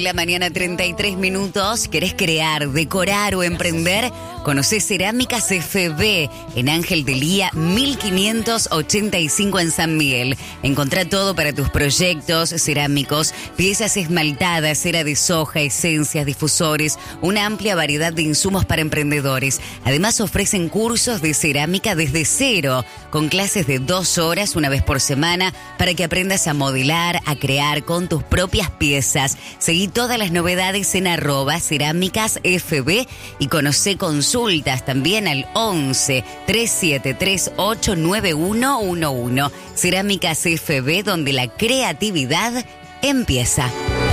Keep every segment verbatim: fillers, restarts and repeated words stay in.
La mañana, treinta y tres minutos. ¿Querés crear, decorar o emprender? Conocé Cerámicas F B en Ángel de Lía mil quinientos ochenta y cinco en San Miguel. Encontrá todo para tus proyectos cerámicos, piezas esmaltadas, cera de soja, esencias, difusores, una amplia variedad de insumos para emprendedores. Además ofrecen cursos de cerámica desde cero, con clases de dos horas una vez por semana para que aprendas a modelar, a crear con tus propias piezas. Seguí todas las novedades en arroba cerámicas F B y conocé consultas también al once, treinta y siete treinta y ocho, noventa y uno once. Cerámicas F B, donde la creatividad empieza.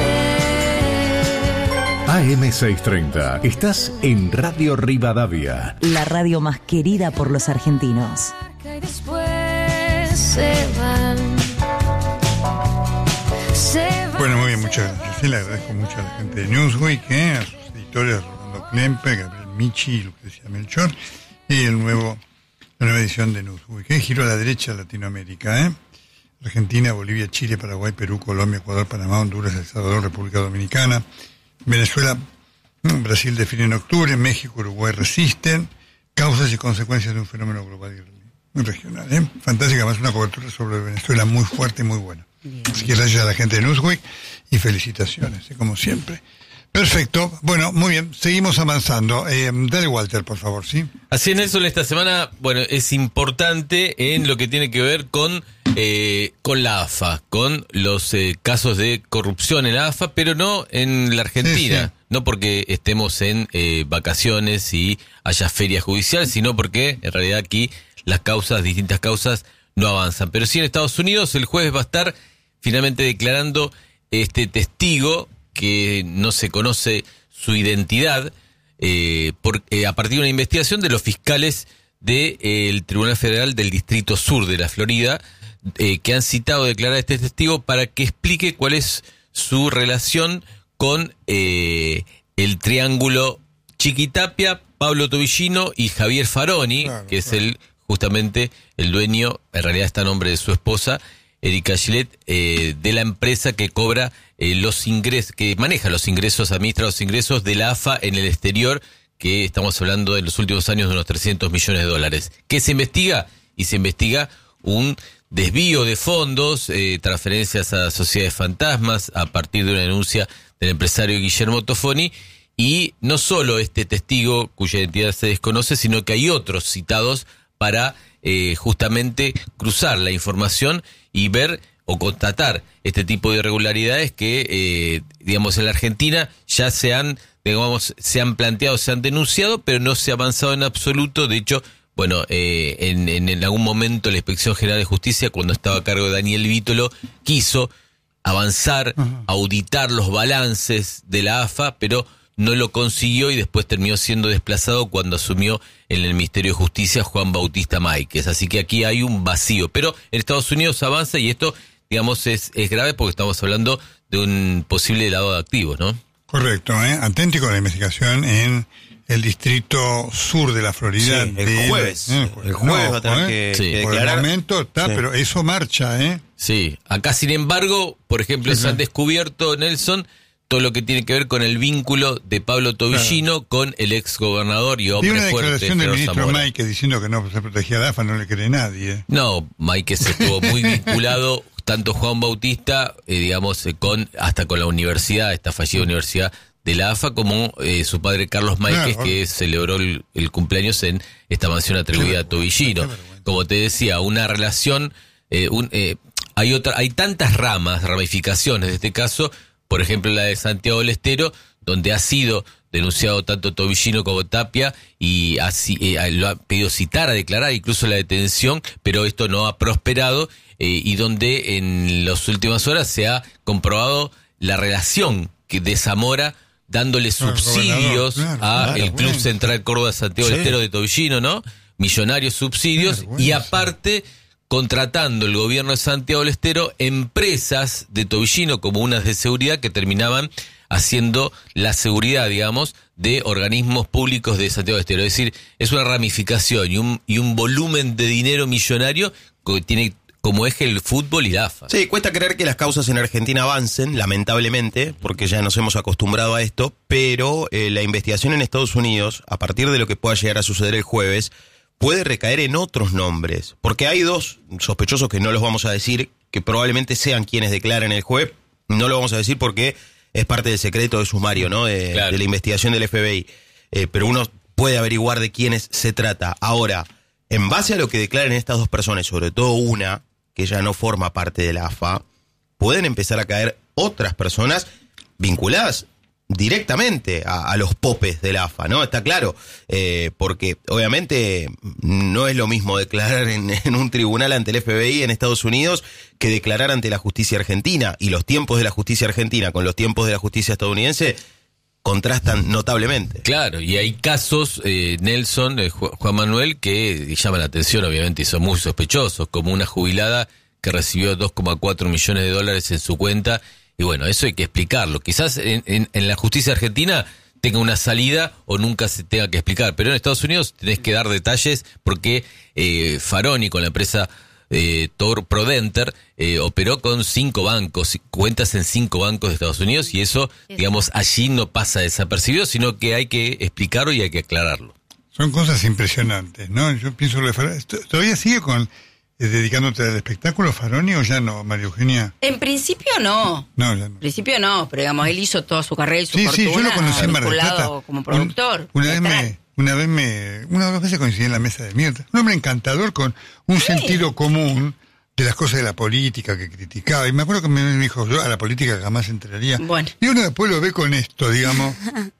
A M seiscientos treinta, estás en Radio Rivadavia. La radio más querida por los argentinos. Y después se van. Bueno, muy bien, muchas gracias. Sí, le agradezco mucho a la gente de Newsweek, ¿eh? A sus editores, Rolando Klempe, Gabriel Michi, Lucrecia Melchor, y el nuevo, la nueva edición de Newsweek, ¿eh? Giro a la derecha Latinoamérica, ¿eh? Argentina, Bolivia, Chile, Paraguay, Perú, Colombia, Ecuador, Panamá, Honduras, El Salvador, República Dominicana, Venezuela, Brasil define en octubre, México, Uruguay resisten, causas y consecuencias de un fenómeno global y regional, ¿eh? Fantástica, más una cobertura sobre Venezuela muy fuerte y muy buena. Bien. Así que gracias a la gente de Newsweek y felicitaciones, ¿eh? Como siempre. Perfecto, bueno, muy bien, seguimos avanzando. Eh, dale, Walter, por favor, ¿sí? Así es, Nelson, esta semana, bueno, es importante en lo que tiene que ver con, eh, con la A F A, con los eh, casos de corrupción en la A F A, pero no en la Argentina. Sí, sí. No porque estemos en eh, vacaciones y haya feria judicial, sino porque en realidad aquí las causas, distintas causas, no avanzan. Pero sí en Estados Unidos el jueves va a estar finalmente declarando este testigo que no se conoce su identidad eh, por, eh, a partir de una investigación de los fiscales del eh, Tribunal Federal del Distrito Sur de la Florida, eh, que han citado a declarar a este testigo para que explique cuál es su relación con eh, el triángulo Chiquitapia, Pablo Tobillino y Javier Faroni, claro, que es claro. el justamente el dueño, en realidad está a nombre de su esposa, Erika Gillette, eh, de la empresa que cobra eh, los ingresos, que maneja los ingresos, administra los ingresos de la A F A en el exterior, que estamos hablando en los últimos años de unos trescientos millones de dólares. ¿Qué se investiga? Y se investiga un desvío de fondos, eh, transferencias a sociedades fantasmas, a partir de una denuncia del empresario Guillermo Tofoni, y no solo este testigo cuya identidad se desconoce, sino que hay otros citados para eh, justamente cruzar la información y ver o constatar este tipo de irregularidades que, eh, digamos, en la Argentina ya se han, digamos, se han planteado, se han denunciado, pero no se ha avanzado en absoluto. De hecho, bueno, eh, en, en, en algún momento la Inspección General de Justicia, cuando estaba a cargo de Daniel Vítolo, quiso avanzar, uh-huh. auditar los balances de la A F A, pero no lo consiguió y después terminó siendo desplazado cuando asumió en el Ministerio de Justicia Juan Bautista Máiquez. Así que aquí hay un vacío. Pero en Estados Unidos avanza y esto, digamos, es, es grave porque estamos hablando de un posible lavado de activos, ¿no? Correcto, ¿eh? Atento con la investigación en el Distrito Sur de la Florida. Sí, el jueves. El, eh, el jueves no, va a tener ¿eh? que, sí. que Por declarar. el momento está, sí. Pero eso marcha, ¿eh? Sí, acá sin embargo, por ejemplo, sí, se han descubierto, Nelson, todo lo que tiene que ver con el vínculo de Pablo Tobillino, claro, con el ex gobernador y hombre fuerte. Y una declaración del ministro Zamora. Máiquez diciendo que no se protegía la A F A, no le cree nadie. ¿eh? No, Máiquez estuvo muy vinculado, tanto Juan Bautista, eh, digamos, eh, con hasta con la universidad, esta fallida universidad de la A F A, como eh, su padre Carlos Máiquez, claro, que celebró el, el cumpleaños en esta mansión atribuida a Tobillino. Como te decía, una relación, eh, un, eh, hay otra, hay tantas ramas, ramificaciones de este caso. Por ejemplo, la de Santiago del Estero, donde ha sido denunciado tanto Tobillino como Tapia y así, eh, lo ha pedido citar a declarar, incluso la detención, pero esto no ha prosperado eh, y donde en las últimas horas se ha comprobado la relación que de Zamora dándole claro, subsidios claro, a claro, el Club bueno. Central Córdoba Santiago sí. del Estero de Tobillino, ¿no? Millonarios subsidios claro, bueno, y aparte contratando el gobierno de Santiago del Estero empresas de Tobillino como unas de seguridad que terminaban haciendo la seguridad, digamos, de organismos públicos de Santiago del Estero. Es decir, es una ramificación y un, y un volumen de dinero millonario que tiene como eje el fútbol y la A F A. Sí, cuesta creer que las causas en Argentina avancen, lamentablemente, porque ya nos hemos acostumbrado a esto, pero eh, la investigación en Estados Unidos, a partir de lo que pueda llegar a suceder el jueves, puede recaer en otros nombres, porque hay dos sospechosos que no los vamos a decir, que probablemente sean quienes declaren el jueves. No lo vamos a decir porque es parte del secreto de sumario, ¿no? De, claro. de la investigación del F B I. Eh, pero uno puede averiguar de quiénes se trata. Ahora, en base a lo que declaren estas dos personas, sobre todo una, que ya no forma parte de la A F A, pueden empezar a caer otras personas vinculadas directamente a, a los popes de la A F A, ¿no? Está claro, eh, porque obviamente no es lo mismo declarar en, en un tribunal ante el F B I en Estados Unidos que declarar ante la justicia argentina, y los tiempos de la justicia argentina con los tiempos de la justicia estadounidense contrastan notablemente. Claro, y hay casos, eh, Nelson, eh, Juan Manuel, que llaman la atención obviamente y son muy sospechosos, como una jubilada que recibió dos coma cuatro millones de dólares en su cuenta. Y bueno, eso hay que explicarlo. Quizás en, en, en la justicia argentina tenga una salida o nunca se tenga que explicar. Pero en Estados Unidos tenés que dar detalles porque eh, Faroni con la empresa eh, Tor Prodenter eh, operó con cinco bancos, cuentas en cinco bancos de Estados Unidos, y eso, digamos, allí no pasa desapercibido, sino que hay que explicarlo y hay que aclararlo. Son cosas impresionantes, ¿no? Yo pienso lo de Faroni. ¿Todavía sigue con... dedicándote al espectáculo, Faroni, o ya no, María Eugenia? En principio no. No, ya no. En principio no, pero digamos, él hizo toda su carrera y su sí, fortuna. Sí, yo lo conocí en Mar del Plata. Como productor. Un, una vez me, una vez me, una o dos veces coincidí en la mesa de Mirta. Un hombre encantador con un sí. sentido común de las cosas de la política que criticaba. Y me acuerdo que me dijo, yo a la política jamás entraría. Bueno. Y uno después lo ve con esto, digamos.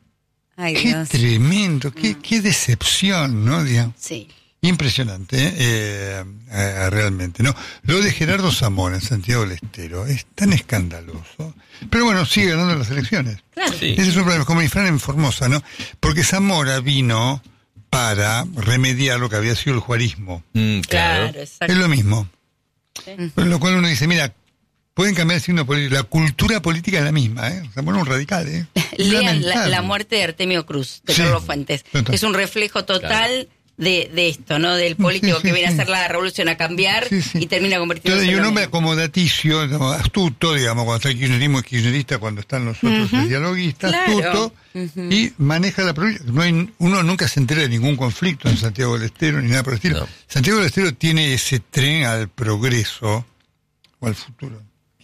Ay, qué Dios. Tremendo, qué, mm. qué decepción, ¿no? Digamos. Sí. Impresionante, ¿eh? Eh, realmente, ¿no? Lo de Gerardo Zamora en Santiago del Estero es tan escandaloso, pero bueno, sigue ganando las elecciones. Claro. Sí. Ese es un problema, como Ifrán en Formosa, ¿no? Porque Zamora vino para remediar lo que había sido el juarismo. Mm, claro. claro es lo mismo. Sí. Por lo cual uno dice, mira, pueden cambiar el signo político, la cultura política es la misma, ¿eh? Zamora es un radical, ¿eh? Lean la, la muerte de Artemio Cruz, de sí. Carlos Fuentes. Total. Es un reflejo total... Claro. De, de esto, ¿no? Del político sí, sí, que viene sí. a hacer la revolución, a cambiar sí, sí. y termina convirtiéndose en... Y un hombre acomodaticio, astuto, digamos, cuando está el kirchnerismo es kirchnerista, cuando están los otros uh-huh. es dialoguista, claro. astuto, uh-huh. y maneja la provincia. No hay, uno nunca se entera de ningún conflicto en Santiago del Estero, ni nada por el estilo. No. Santiago del Estero tiene ese tren al progreso, o al futuro.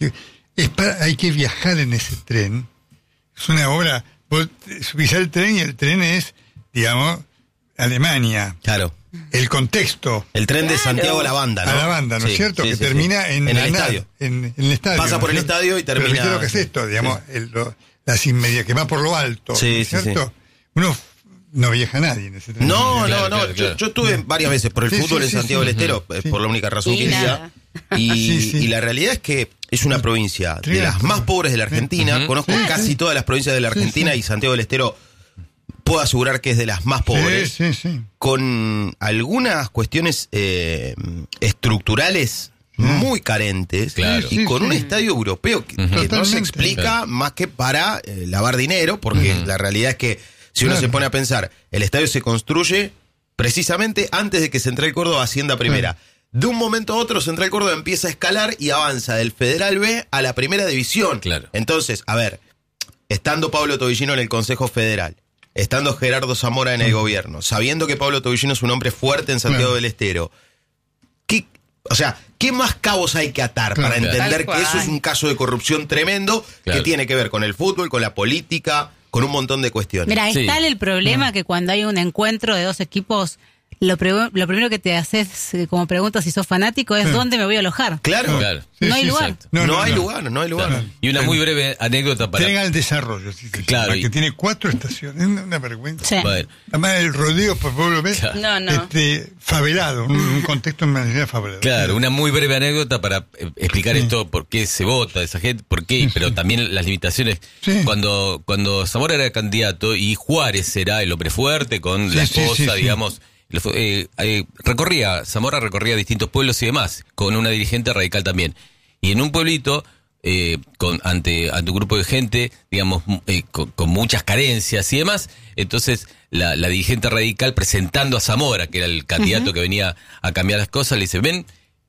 Es para, hay que viajar en ese tren. Es una obra, vos subís al tren y el tren es, digamos... Alemania. Claro. El contexto. El tren de Santiago a la banda, ¿no? A la banda, ¿no es sí, cierto? Sí, que sí, termina sí. en, en el la, estadio. En, en el estadio. Pasa por ¿no? el estadio y termina. Pero lo que es esto, digamos, sí. el, lo, las inmedias, que va por lo alto, sí, ¿no es cierto? Sí, sí. Uno no viaja a nadie en ese tren. No, no, claro, no. Claro, claro. Yo, yo estuve varias veces por el sí, fútbol sí, en sí, Santiago sí, del Estero, sí. por la única razón y que decía. Y, sí, sí. y la realidad es que es una provincia de las más pobres de la Argentina. Sí. Conozco sí, casi sí. todas las provincias de la Argentina sí, sí. y Santiago del Estero puedo asegurar que es de las más pobres, sí, sí, sí. con algunas cuestiones eh, estructurales sí. muy carentes, claro. y con sí, un sí. estadio europeo que, uh-huh. que no se explica claro. más que para eh, lavar dinero, porque uh-huh. la realidad es que si uno claro. se pone a pensar, el estadio se construye precisamente antes de que Central Córdoba ascienda a primera. Claro. De un momento a otro, Central Córdoba empieza a escalar y avanza del Federal B a la Primera División. Claro. Entonces, a ver, estando Pablo Tobillino en el Consejo Federal, estando Gerardo Zamora en el uh-huh. gobierno, sabiendo que Pablo Tobillino es un hombre fuerte en Santiago claro. del Estero, ¿qué, o sea, ¿qué más cabos hay que atar claro. para entender que eso es un caso de corrupción tremendo claro. que tiene que ver con el fútbol, con la política, con un montón de cuestiones? Mira, sí. es tal el problema uh-huh. que cuando hay un encuentro de dos equipos, lo, pre- lo primero que te haces como pregunta si sos fanático es sí. ¿dónde me voy a alojar? Claro, claro. Sí, no hay sí, lugar. No, no, no, hay no. lugar, no hay lugar. Claro. Y una muy breve anécdota para... Tenga el desarrollo, sí, sí, claro, sí, y... que tiene cuatro estaciones, es una, una vergüenza. Sí. Bueno. Además el rodeo por pueblo ves, claro. no, no. este favelado, un, un contexto en manera favelado. Claro, una muy breve anécdota para eh, explicar sí. esto, por qué se vota esa gente, por qué, sí, pero sí. también las limitaciones. Sí. Cuando cuando Zamora era candidato y Juárez era el hombre fuerte con sí, la esposa, sí, sí, digamos... Sí. Eh, eh, recorría, Zamora recorría distintos pueblos y demás, con una dirigente radical también. Y en un pueblito, eh, con ante, ante un grupo de gente, digamos, eh, con, con muchas carencias y demás, entonces la, la dirigente radical presentando a Zamora, que era el candidato uh-huh. que venía a cambiar las cosas, le dice, ven,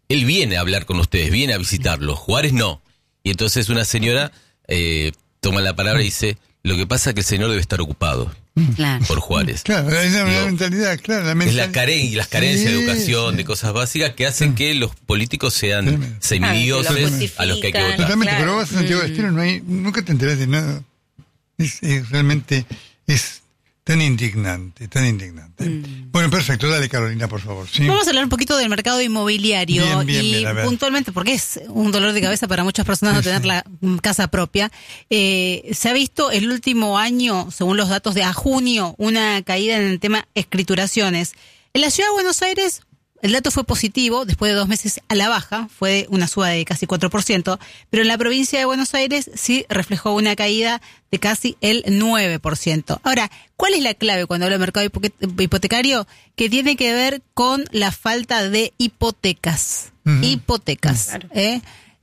él viene a hablar con ustedes, viene a visitarlos, Juárez no. Y entonces una señora eh, toma la palabra y dice, lo que pasa es que el señor debe estar ocupado. Claro. Por Juárez. Claro, es la, Digo, la mentalidad, claro. La es mentalidad. la carencia, las carencias Sí, de educación, sí. de cosas básicas que hacen que los políticos sean semidioses Ah, a los que hay que votar. Totalmente, Claro. pero vas a Santiago del Estero, no hay, nunca te enterás de nada. Es, es realmente, es tan indignante, tan indignante. Mm. Bueno, perfecto, dale Carolina, por favor. ¿Sí? Vamos a hablar un poquito del mercado inmobiliario Bien, bien, y bien, a ver. puntualmente, porque es un dolor de cabeza para muchas personas no Sí, tener sí. la mm, casa propia. Eh, se ha visto el último año, según los datos de a junio, una caída en el tema escrituraciones. En la ciudad de Buenos Aires, el dato fue positivo, después de dos meses a la baja, fue una suba de casi cuatro por ciento, pero en la provincia de Buenos Aires sí reflejó una caída de casi el nueve por ciento. Ahora, ¿cuál es la clave cuando hablo de mercado hipoque- hipotecario? Que tiene que ver con la falta de hipotecas. Ujú. Hipotecas. Claro. ¿eh?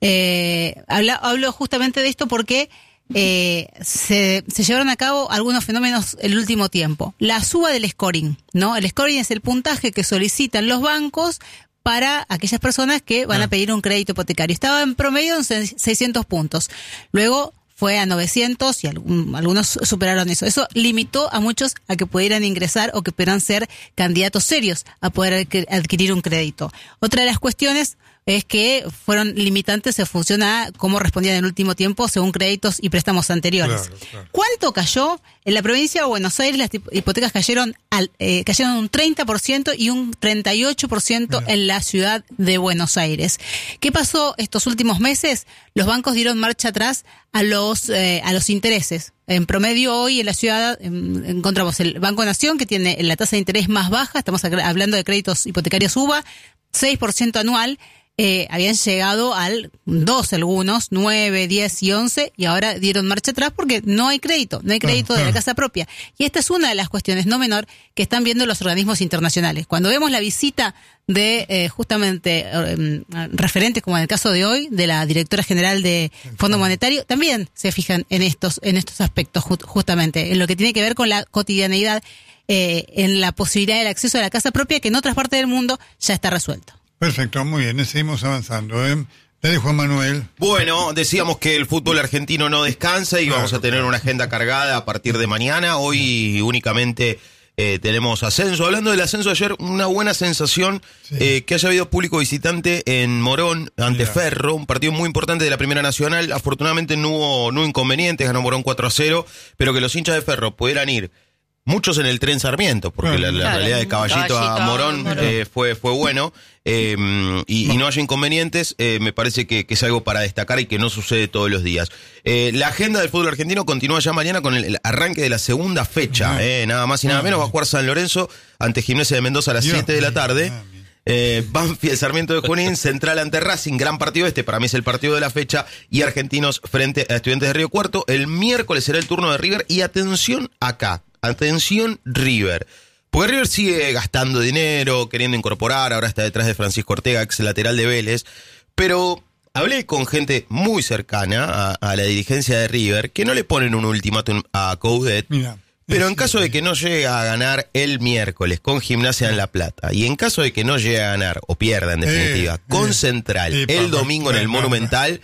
Eh, habla- hablo justamente de esto porque eh, se, se llevaron a cabo algunos fenómenos el último tiempo. La suba del scoring, ¿no? El scoring es el puntaje que solicitan los bancos para aquellas personas que van Ah. a pedir un crédito hipotecario. Estaba en promedio en se- seiscientos puntos. Luego fue a novecientos y algún- algunos superaron eso. Eso limitó a muchos a que pudieran ingresar o que pudieran ser candidatos serios a poder adqu- adquirir un crédito. Otra de las cuestiones es que fueron limitantes en función a cómo respondían en el último tiempo según créditos y préstamos anteriores. Claro, claro. ¿Cuánto cayó? En la provincia de Buenos Aires las tip- hipotecas cayeron al, eh, cayeron un treinta por ciento y un treinta y ocho por ciento Mira. en la ciudad de Buenos Aires. ¿Qué pasó estos últimos meses? Los bancos dieron marcha atrás a los eh, a los intereses. En promedio hoy en la ciudad em, encontramos el Banco Nación, que tiene la tasa de interés más baja, estamos acá hablando de créditos hipotecarios UBA, seis por ciento anual. Eh, habían llegado al dos algunos, nueve, diez y once, y ahora dieron marcha atrás porque no hay crédito, no hay crédito de la casa propia. Y esta es una de las cuestiones no menor que están viendo los organismos internacionales. Cuando vemos la visita de eh, justamente eh, referentes, como en el caso de hoy, de la directora general de Fondo Monetario, también se fijan en estos, en estos aspectos ju- justamente, en lo que tiene que ver con la cotidianeidad, eh, en la posibilidad del acceso a la casa propia, que en otras partes del mundo ya está resuelto. Perfecto, muy bien, seguimos avanzando. ¿eh? Dale, Juan Manuel. Bueno, decíamos que el fútbol argentino no descansa y Claro, vamos a tener claro. una agenda cargada a partir de mañana. Hoy únicamente eh, tenemos ascenso. Hablando del ascenso ayer, una buena sensación Sí. eh, que haya habido público visitante en Morón ante Mirá. Ferro, un partido muy importante de la Primera Nacional. Afortunadamente no hubo, no hubo inconvenientes, ganó Morón cuatro a cero, pero que los hinchas de Ferro pudieran ir. Muchos en el tren Sarmiento, porque Claro. la, la Claro, realidad de Caballito, Caballito a a Morón, Morón. eh, fue, fue bueno. eh, y, y no haya inconvenientes, eh, me parece que, que es algo para destacar y que no sucede todos los días. Eh, la agenda del fútbol argentino continúa ya mañana con el, el arranque de la segunda fecha. Eh, nada más y nada menos va a jugar San Lorenzo ante Gimnasia de Mendoza a las Dios siete de la mío, tarde. ah, bien. Eh, Banfield, Sarmiento de Junín, Central ante Racing, gran partido este, para mí es el partido de la fecha, y Argentinos frente a Estudiantes de Río Cuarto. El miércoles será el turno de River, y atención acá, atención River, porque River sigue gastando dinero, queriendo incorporar, ahora está detrás de Francisco Ortega, ex lateral de Vélez, pero hablé con gente muy cercana a, a la dirigencia de River, que no le ponen un ultimátum a Coudet. Mira. Pero es- en caso de que no llegue a ganar el miércoles con Gimnasia en La Plata, y en caso de que no llegue a ganar, o pierda en definitiva, Eh, con eh, Central eh, el papá, domingo en el papá. Monumental,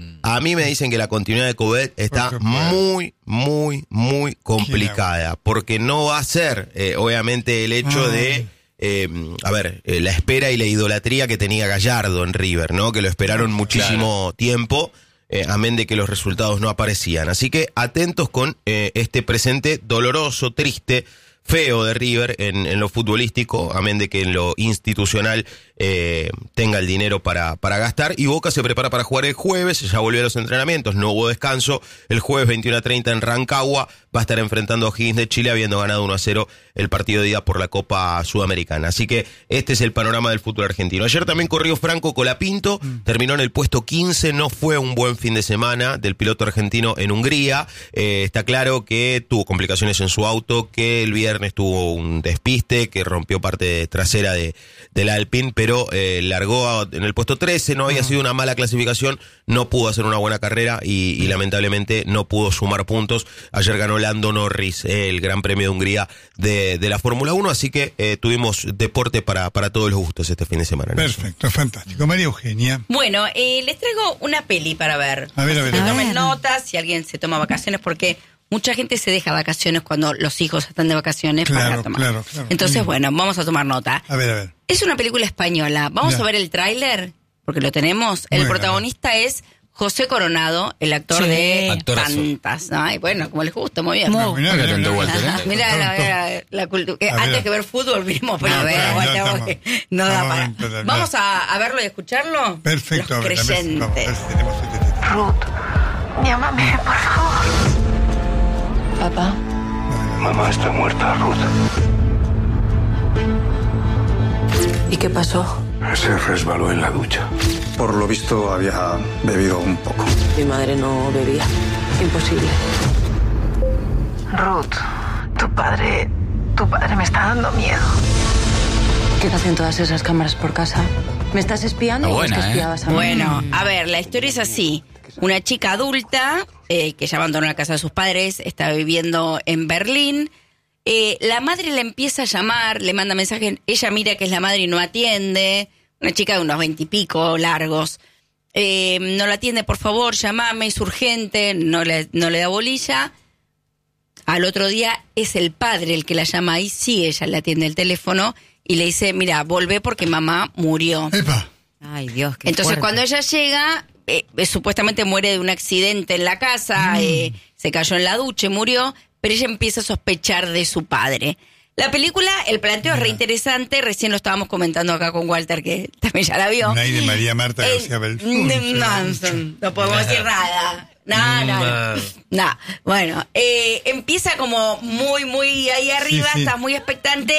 a mí me dicen que la continuidad de Coudet está Por supuesto. muy, muy, muy complicada, porque no va a ser, eh, obviamente, el hecho Ay. de... Eh, a ver, eh, la espera y la idolatría que tenía Gallardo en River, ¿no? Que lo esperaron muchísimo tiempo, eh, amén de que los resultados no aparecían. Así que atentos con eh, este presente doloroso, triste, feo de River en, en lo futbolístico, amén de que en lo institucional eh, tenga el dinero para, para gastar. Y Boca se prepara para jugar el jueves, ya volvió a los entrenamientos, no hubo descanso. El jueves veintiuno a treinta en Rancagua va a estar enfrentando a O'Higgins de Chile, habiendo ganado uno a cero el partido de ida por la Copa Sudamericana. Así que este es el panorama del fútbol argentino. Ayer también corrió Franco Colapinto, terminó en el puesto quince, no fue un buen fin de semana del piloto argentino en Hungría. Eh, está claro que tuvo complicaciones en su auto, que el viernes viernes tuvo un despiste que rompió parte trasera de, del Alpine, pero eh, largó a, en el puesto trece, no había sido una mala clasificación, no pudo hacer una buena carrera y, y lamentablemente no pudo sumar puntos. Ayer ganó Lando Norris eh, el Gran Premio de Hungría de, de la Fórmula uno, así que eh, tuvimos deporte para, para todos los gustos este fin de semana. Perfecto, fantástico. María Eugenia. Bueno, eh, les traigo una peli para ver. A ver, a ver. Que a ver. tomen notas, si alguien se toma vacaciones, porque mucha gente se deja vacaciones cuando los hijos están de vacaciones Claro, para tomar. claro, claro. Entonces, Mm. bueno, vamos a tomar nota. A ver, a ver. Es una película española. Vamos Ya. a ver el tráiler, porque lo tenemos. El Bueno. protagonista es José Coronado, el actor Sí. de Actorazo. Tantas. Ay, bueno, como les gusta, muy bien. Muy No, mirá, Acá mirá, tanto mirá, Walter, mirá. ¿eh? Mira, la, Todo. la, la cultura. eh, A ver. antes que ver fútbol, vinimos No, primero. claro, bueno, ya estamos. porque no da Vamos para. a empezar, Vamos a, a verlo y escucharlo. Perfecto, Los a ver, a ver, creyentes. vamos a ver si tenemos este título. Ruth, llámame, por favor. Papá. Mamá está muerta, Ruth. ¿Y qué pasó? Se resbaló en la ducha. Por lo visto había bebido un poco. Mi madre no bebía. Imposible. Ruth, tu padre... Tu padre me está dando miedo. ¿Qué hacen todas esas cámaras por casa? ¿Me estás espiando Está o es buena, que ¿eh? espiabas a mí? Bueno, a ver, la historia es así. Una chica adulta eh, que ya abandonó la casa de sus padres, está viviendo en Berlín. Eh, la madre le empieza a llamar, le manda mensajes, ella mira que es la madre y no atiende. Una chica de unos veintipico largos. Eh, no la atiende, por favor, llamame, es urgente, no le, no le da bolilla. Al otro día es el padre el que la llama y sí, ella le atiende el teléfono y le dice, mira, volvé porque mamá murió. Epa. Ay, Dios, qué Entonces, fuerte. cuando ella llega, eh, eh, supuestamente muere de un accidente en la casa, eh, se cayó en la ducha y murió, pero ella empieza a sospechar de su padre. La película, el planteo es reinteresante, recién lo estábamos comentando acá con Walter, que también ya la vio. Un aire María Marta Eh, García Belfort. no, no podemos decir nada. No, no, no. No. Bueno, eh, empieza como muy, muy ahí arriba, Sí, sí. estás muy expectante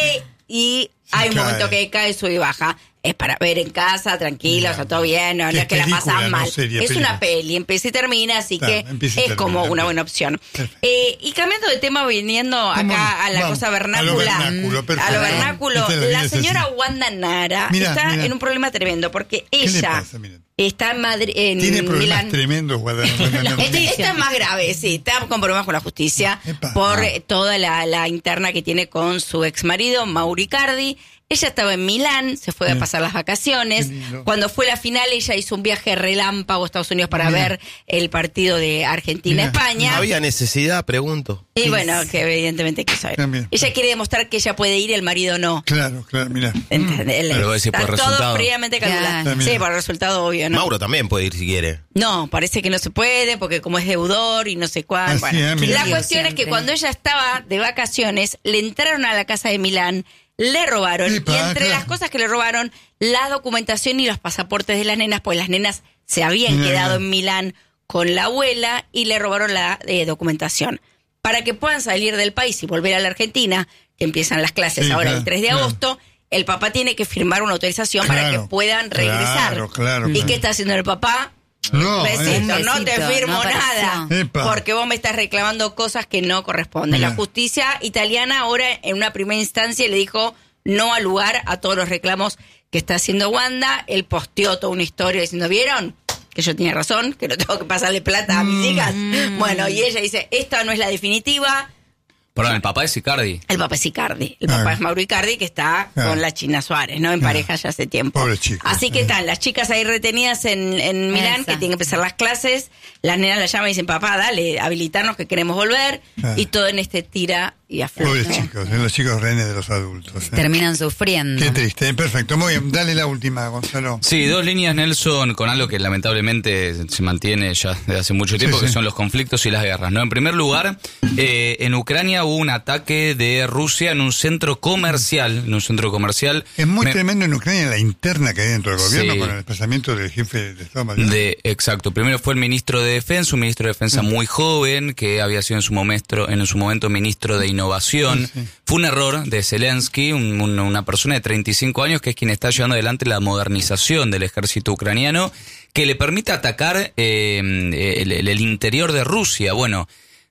y hay un cae. momento que cae, sube y baja. Es para ver en casa, tranquilo, Ya. o sea, todo bien, no, ¿Qué no es que la película, pasan no mal. serie, es película? una peli, empieza y termina, así Está, que empieza y es termina, como una bien. buena opción. Perfecto. Eh, y cambiando de tema, viniendo ¿Cómo acá a la vamos? cosa A lo vernácula. vernáculo, perfecto. A lo vernáculo, Esta es la la vida, es señora así. Wanda Nara Mirá, está mirá. en un problema tremendo porque ¿Qué le ella pasa? Mirá. está en Madrid, en Tiene problemas Milán. tremendos, Guadalupe. Este- Esto es más grave, sí, está con problemas con la justicia Epa. por Ah. eh, toda la, la interna que tiene con su ex marido, Mauro Icardi. Ella estaba en Milán, se fue a Bien. pasar las vacaciones. Qué lindo. Cuando fue la final, ella hizo un viaje relámpago a Estados Unidos para Mira. ver el partido de Argentina-España. ¿No había necesidad? Pregunto. Y bueno, que evidentemente quiso ir. También. Ella quiere demostrar que ella puede ir y el marido no. Claro, claro, mira. ¿Entendés? Pero vos decís Está por todo resultado. previamente calculado. Claro. Sí, por el resultado obvio, ¿no? Mauro también puede ir si quiere. No, parece que no se puede porque como es deudor y no sé Ah, cuánto. sí, Bueno, ah, mira. la Lío cuestión es que siempre. cuando ella estaba de vacaciones, le entraron a la casa de Milán, le robaron Epa, y entre claro. las cosas que le robaron, la documentación y los pasaportes de las nenas, pues las nenas se habían Mira, quedado mira. en Milán con la abuela y le robaron la eh, documentación. Para que puedan salir del país y volver a la Argentina, que empiezan las clases Sí, ahora claro, el tres de claro. agosto, el papá tiene que firmar una autorización para Claro, que puedan regresar. claro, claro, ¿Y claro. qué está haciendo el papá? No, Besito, eh. Un no te besito, firmo no apareció. nada. Epa. Porque vos me estás reclamando cosas que no corresponden. Mira. La justicia italiana ahora en una primera instancia le dijo no al lugar a todos los reclamos que está haciendo Wanda. Él posteó toda una historia diciendo, ¿vieron? Que yo tenía razón, que no tengo que pasarle plata a mis hijas. Bueno, y ella dice, esta no es la definitiva. Perdón, el papá es Icardi. El papá es Icardi. El Ah. papá es Mauro Icardi, que está Ah. con la China Suárez, ¿no? En Ah. pareja ya hace tiempo. Pobre chico. Así que están las chicas ahí retenidas en, en Milán, Esa. que tienen que empezar las clases. Las nenas la llaman y dicen, papá, dale, habilitarnos que queremos volver. Ah. Y todo en este tira y afloja. Pobres chicos, eh, los chicos rehenes de los adultos. eh. Terminan sufriendo. Qué triste, eh, perfecto. Muy bien, dale la última, Gonzalo. Sí, dos líneas, Nelson, con algo que lamentablemente se mantiene ya desde hace mucho tiempo, Sí, sí. que son los conflictos y las guerras, ¿no? En primer lugar, eh, en Ucrania hubo un ataque de Rusia en un centro comercial, en un centro comercial. Es muy Me- tremendo en Ucrania la interna que hay dentro del gobierno Sí. con el desplazamiento del jefe de Estado Mayor. De, exacto. Primero fue el ministro de Defensa, un ministro de Defensa muy joven, que había sido en su momento, en su momento ministro de Innovación. Sí, sí. Fue un error de Zelensky, un- un- una persona de treinta y cinco años, que es quien está llevando adelante la modernización del ejército ucraniano, que le permite atacar eh, el, el- el interior de Rusia. Bueno,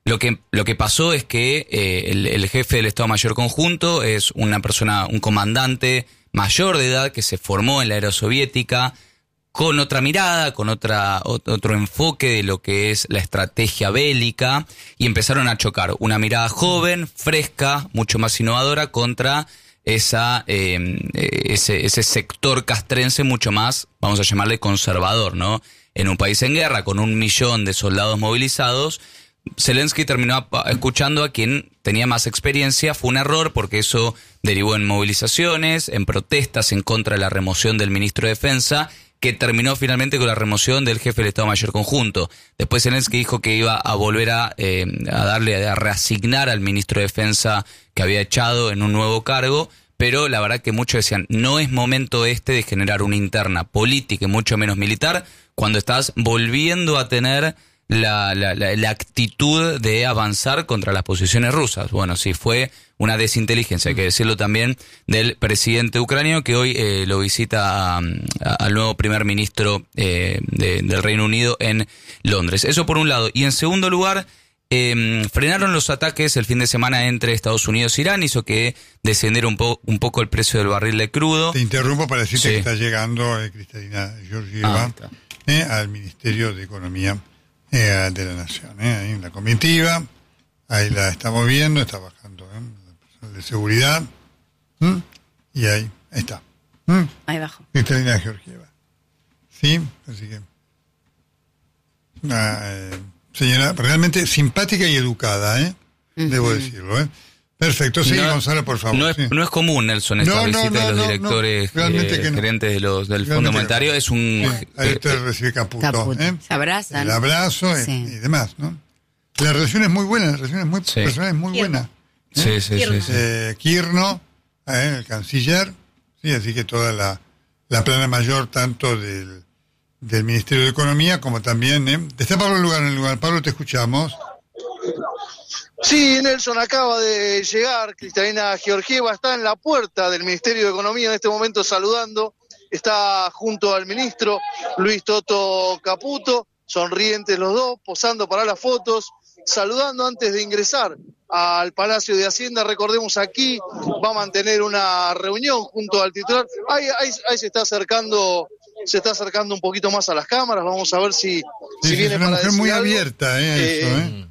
Lo que, lo que pasó es que eh, el, el jefe del Estado Mayor Conjunto es una persona, un comandante mayor de edad que se formó en la era soviética, con otra mirada, con otra otro enfoque de lo que es la estrategia bélica, y empezaron a chocar una mirada joven, fresca, mucho más innovadora contra esa eh, ese, ese sector castrense mucho más, vamos a llamarle conservador, ¿no? En un país en guerra, con un millón de soldados movilizados, Zelensky terminó escuchando a quien tenía más experiencia. Fue un error porque eso derivó en movilizaciones, en protestas en contra de la remoción del ministro de Defensa, que terminó finalmente con la remoción del jefe del Estado Mayor Conjunto. Después Zelensky dijo que iba a volver a, eh, a darle, a reasignar al ministro de Defensa que había echado en un nuevo cargo, pero la verdad que muchos decían, no es momento este de generar una interna política y mucho menos militar, cuando estás volviendo a tener la, la, la, la actitud de avanzar contra las posiciones rusas. Bueno, sí, fue una desinteligencia, hay que decirlo también, del presidente ucraniano, que hoy eh, lo visita a, a, al nuevo primer ministro eh, de, del Reino Unido en Londres. Eso por un lado. Y en segundo lugar, eh, frenaron los ataques el fin de semana entre Estados Unidos e Irán, hizo que descendiera un, po, un poco el precio del barril de crudo. Te interrumpo para decirte Sí. que está llegando eh, Cristalina Georgieva Ah, está. eh, al Ministerio de Economía eh, de la Nación. Eh, ahí en la comitiva, ahí la estamos viendo, está bajando eh, el personal de seguridad. ¿Mm? Y ahí, ahí está. ¿Mm? Ahí abajo. Cristalina Georgieva. Sí, así que... Una eh, señora realmente simpática y educada, ¿eh? Debo decirlo, ¿eh? Perfecto, sí, No- Gonzalo, por favor. No es, sí. no es común, Nelson, esta No, no, visita no, de los no, no, directores, realmente eh, que no. gerentes de los, del Realmente Fondo que no. Monetario. Es un... Sí, ahí eh, usted recibe Caputo, Caputo. ¿eh? Se abrazan. El abrazo y- Sí. y, demás, ¿no? La relación es muy buena, la relación es muy, Sí. personal es muy buena. sí, sí, sí, sí. Eh, Kirno, eh, el canciller, sí, así que toda la, la plana mayor, tanto del, del Ministerio de Economía como también... ¿eh? Está Pablo Lugar en el lugar. Pablo, te escuchamos. Sí, Nelson, acaba de llegar Cristalina Georgieva, está en la puerta del Ministerio de Economía en este momento saludando, está junto al ministro Luis Toto Caputo, sonrientes los dos, posando para las fotos, saludando antes de ingresar al Palacio de Hacienda. Recordemos, aquí va a mantener una reunión junto al titular. Ahí, ahí, ahí se está acercando, se está acercando un poquito más a las cámaras, vamos a ver si, Sí, si sí, viene es una para mujer decir muy algo. abierta, ¿eh? a Eh, eso, ¿eh?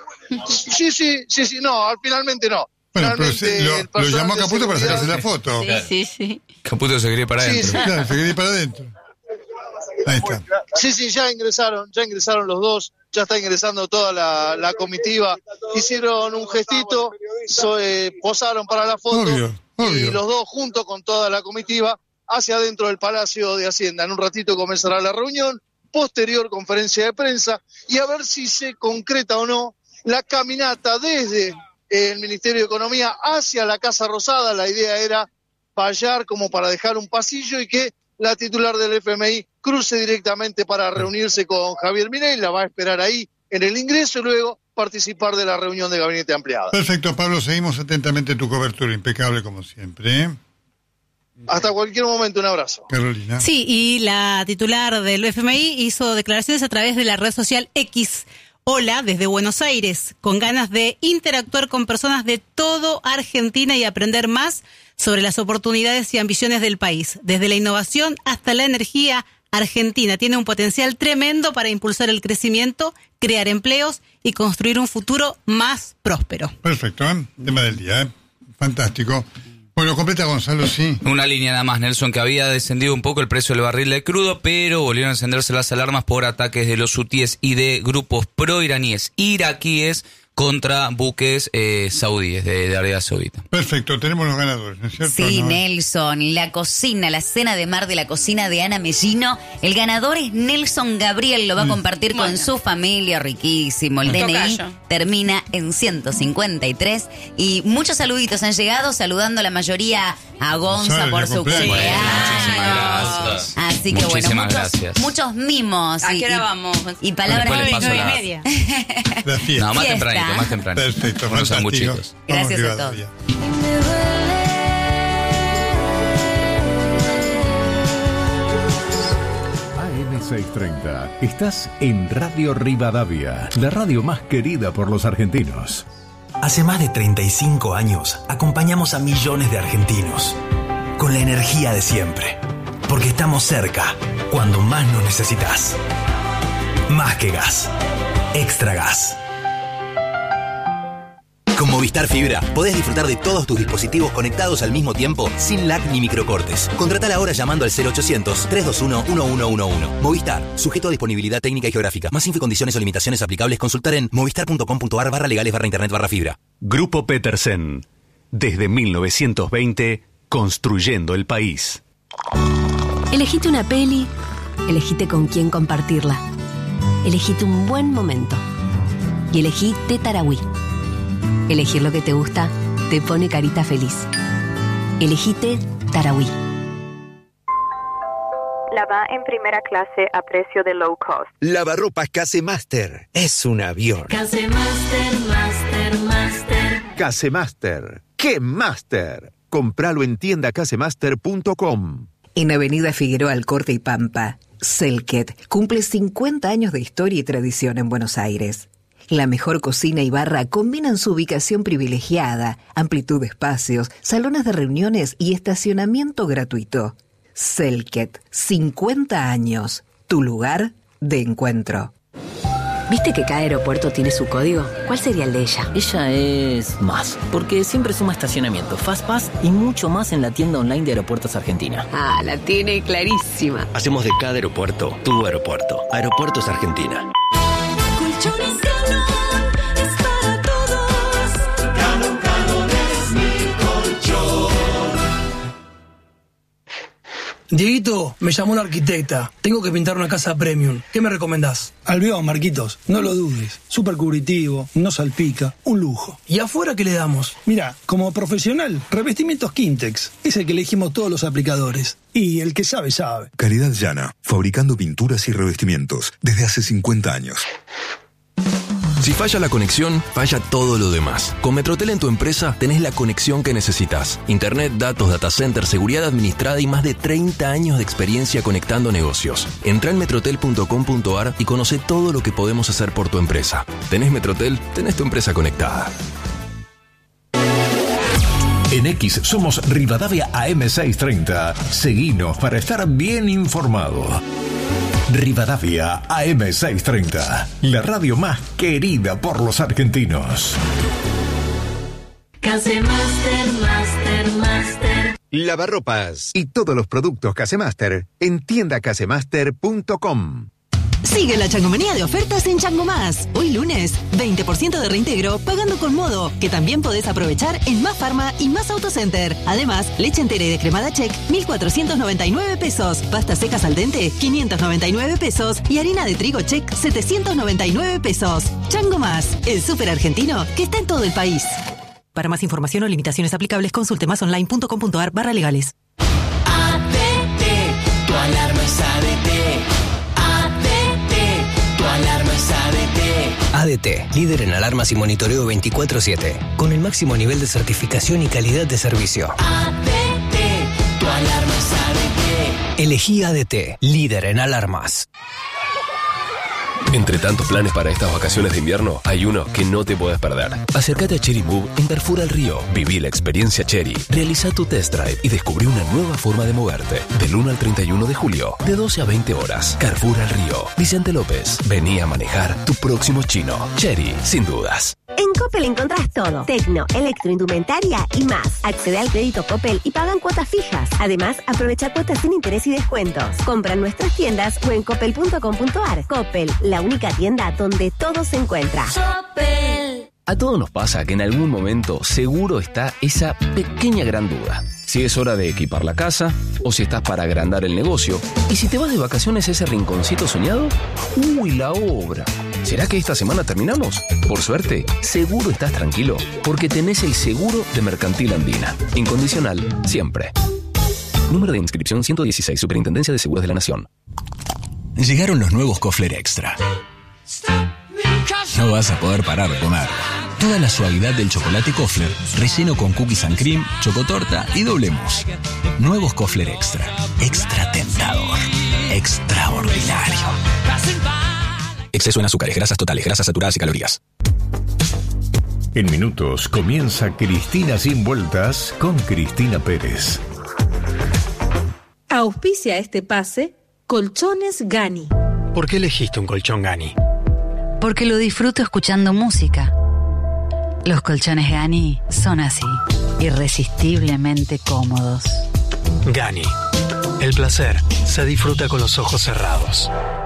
Sí, sí, sí, sí, no, al- finalmente no. Bueno, pero Finalmente, se- lo, el lo personal llamó a de Caputo para seguridad- sacarse la foto. Sí, sí, sí. Caputo se quería para Sí, adentro. sí. Claro, se quería ir para adentro. Ahí está. Sí, sí, ya ingresaron, ya ingresaron los dos, ya está ingresando toda la, la comitiva. Hicieron un gestito, so- eh, posaron para la foto Obvio, obvio. y los dos junto con toda la comitiva hacia adentro del Palacio de Hacienda. En un ratito comenzará la reunión, posterior conferencia de prensa y a ver si se concreta o no la caminata desde el Ministerio de Economía hacia la Casa Rosada. La idea era fallar como para dejar un pasillo y que la titular del F M I cruce directamente para reunirse con Javier Milei, la va a esperar ahí en el ingreso y luego participar de la reunión de gabinete ampliada. Perfecto, Pablo, seguimos atentamente tu cobertura, impecable como siempre. ¿eh? Hasta cualquier momento, un abrazo. Carolina. Sí, y la titular del F M I hizo declaraciones a través de la red social X. Hola, desde Buenos Aires, con ganas de interactuar con personas de todo Argentina y aprender más sobre las oportunidades y ambiciones del país. Desde la innovación hasta la energía, Argentina tiene un potencial tremendo para impulsar el crecimiento, crear empleos y construir un futuro más próspero. Perfecto, ¿eh? Tema del día, ¿eh? Fantástico. Bueno, completa Gonzalo, sí. Una línea nada más, Nelson, que había descendido un poco el precio del barril de crudo, pero volvieron a encenderse las alarmas por ataques de los hutíes y de grupos pro-iraníes iraquíes contra buques eh, saudíes de, de Arabia Saudita. Perfecto, tenemos los ganadores, ¿no es cierto? Sí, ¿No? Nelson, la cocina, la cena de mar de la cocina de Ana Mellino. El ganador es Nelson Gabriel, lo va a compartir con su familia, riquísimo. El D N I Tocayo. termina en ciento cincuenta y tres. Y muchos saluditos han llegado, saludando la mayoría a Gonza Gonzalo, por ya su cumpleaños. cumpleaños. Muchísimas gracias. Así que bueno, Muchísimas muchos, gracias. muchos mimos. ¿A y- qué hora y- vamos? Y palabras Después le de paso Nueve y la- media. La fiesta. No, más Fiesta. tempranito, más tempranito. Perfecto, Unos fantástico. sanguchitos. Vamos Gracias a Rivadavia. A M seiscientos treinta. Estás en Radio Rivadavia, la radio más querida por los argentinos. Hace más de treinta y cinco años acompañamos a millones de argentinos con la energía de siempre, porque estamos cerca cuando más nos necesitas. Más que gas, extra gas. Con Movistar Fibra podés disfrutar de todos tus dispositivos conectados al mismo tiempo sin lag ni microcortes. Contratala ahora llamando al cero ochocientos, trescientos veintiuno, uno uno uno uno. Movistar, sujeto a disponibilidad técnica y geográfica. Más info y condiciones o limitaciones aplicables, consultar en movistar.com.ar barra legales barra internet barra fibra. Grupo Petersen. Desde mil novecientos veinte, construyendo el país. Elegite una peli, elegite con quién compartirla. Elegite un buen momento. Y elegí Tetarawi. Elegir lo que te gusta te pone carita feliz. Elegite Tarawi. Lava en primera clase a precio de low cost. Lavarropas Casemaster. Es un avión. Casemaster, Master, Master. Casemaster. ¡Qué Master! Compralo en tienda casemaster punto com. En Avenida Figueroa Alcorte y Pampa, Selket cumple cincuenta años de historia y tradición en Buenos Aires. La mejor cocina y barra combinan su ubicación privilegiada, amplitud de espacios, salones de reuniones y estacionamiento gratuito. Selket, cincuenta años, tu lugar de encuentro. ¿Viste que cada aeropuerto tiene su código? ¿Cuál sería el de ella? Ella es más, porque siempre suma estacionamiento, Fastpass y mucho más en la tienda online de Aeropuertos Argentina. Ah, la tiene clarísima. Hacemos de cada aeropuerto tu aeropuerto. Aeropuertos Argentina. Colchones Galón es para todos. Galón, Galón es mi colchón. Dieguito, me llamó la arquitecta. Tengo que pintar una casa premium. ¿Qué me recomendás? Alveón, Marquitos. No lo dudes. Súper cubritivo, no salpica, un lujo. ¿Y afuera qué le damos? Mira, como profesional, revestimientos Quintex. Es el que elegimos todos los aplicadores. Y el que sabe, sabe. Calidad Llana, fabricando pinturas y revestimientos desde hace cincuenta años. Si falla la conexión, falla todo lo demás. Con Metrotel en tu empresa tenés la conexión que necesitas. Internet, datos, data center, seguridad administrada y más de treinta años de experiencia conectando negocios. Entrá en metrotel punto com punto ar y conoce todo lo que podemos hacer por tu empresa. ¿Tenés Metrotel? Tenés tu empresa conectada. En X somos Rivadavia A M seiscientos treinta. Seguinos para estar bien informado. Rivadavia A M seiscientos treinta, la radio más querida por los argentinos. Casemaster, Master, Master. Lavarropas y todos los productos Casemaster en tienda casemaster punto com. Sigue la changomanía de ofertas en Chango Más. Hoy lunes, veinte por ciento de reintegro pagando con Modo, que también podés aprovechar en Más Farma y Más Autocenter. Además, leche entera y descremada Check, mil cuatrocientos noventa y nueve pesos. Pastas secas al dente, quinientos noventa y nueve pesos. Y harina de trigo Check, setecientos noventa y nueve pesos. Chango Más, el súper argentino que está en todo el país. Para más información o limitaciones aplicables, consulte masonline punto com punto ar barra legales. A D T, tu alarma es A D T. Alarma es A D T. A D T, líder en alarmas y monitoreo veinticuatro siete, con el máximo nivel de certificación y calidad de servicio. A D T, tu alarma es A D T. Elegí A D T, líder en alarmas. Entre tantos planes para estas vacaciones de invierno, hay uno que no te podés perder. Acércate a Cherry Move en Carrefour al Río. Viví la experiencia Cherry. Realiza tu test drive y descubrí una nueva forma de moverte. Del uno al treinta y uno de julio, de doce a veinte horas. Carrefour al Río. Vicente López. Vení a manejar tu próximo chino. Cherry, sin dudas. En Coppel encontrás todo. Tecno, electroindumentaria y más. Accede al crédito Coppel y pagan cuotas fijas. Además, aprovecha cuotas sin interés y descuentos. Compra en nuestras tiendas o en coppel punto com punto ar. Coppel, la única tienda donde todo se encuentra. Coppel. A todos nos pasa que en algún momento seguro está esa pequeña gran duda. Si es hora de equipar la casa o si estás para agrandar el negocio. Y si te vas de vacaciones a ese rinconcito soñado, ¡uy, la obra! ¿Será que esta semana terminamos? Por suerte, seguro estás tranquilo porque tenés el seguro de Mercantil Andina. Incondicional, siempre. Número de inscripción ciento dieciséis, Superintendencia de Seguros de la Nación. Llegaron los nuevos Kofler Extra. No vas a poder parar de comer. Toda la suavidad del chocolate Kofler, relleno con cookies and cream, chocotorta y doble mousse. Nuevos Kofler Extra. Extra tentador. Extraordinario. Exceso en azúcares, grasas totales, grasas saturadas y calorías. En minutos comienza Cristina Sin Vueltas con Cristina Pérez. Auspicia este pase Colchones Gani. ¿Por qué elegiste un colchón Gani? Porque lo disfruto escuchando música. Los colchones Gani son así, irresistiblemente cómodos. Gani. El placer se disfruta con los ojos cerrados.